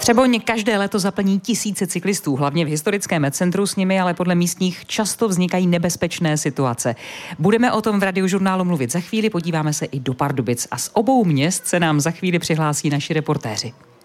Třeboň každé léto zaplní tisíce cyklistů, hlavně v historickém centru, s nimi ale podle místních často vznikají nebezpečné situace. Budeme o tom v Radiožurnálu mluvit za chvíli, podíváme se i do Pardubic a z obou měst se nám za chvíli přihlásí naši reportéři.